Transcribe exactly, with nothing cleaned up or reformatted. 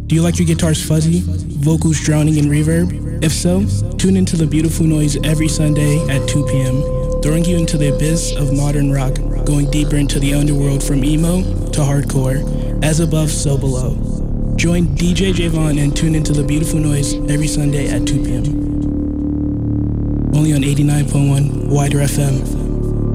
Do you like your guitars fuzzy, vocals drowning in reverb? If so, tune into The Beautiful Noise every Sunday at two p.m., throwing you into the abyss of modern rock, going deeper into the underworld from emo to hardcore, as above, so below. Join D J Javon and tune into The Beautiful Noise every Sunday at two p.m. Only on eighty-nine point one Wider F M.